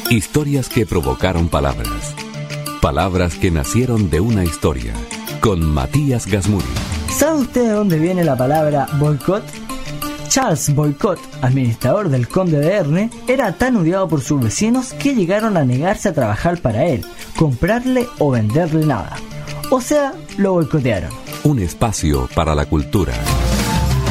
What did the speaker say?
Historias que provocaron palabras. Palabras que nacieron de una historia. Con Matías Gasmuri. ¿Sabe usted de dónde viene la palabra boicot? Charles Boycott, administrador del Conde de Erne, era tan odiado por sus vecinos que llegaron a negarse a trabajar para él, comprarle o venderle nada. O sea, lo boicotearon. Un espacio para la cultura.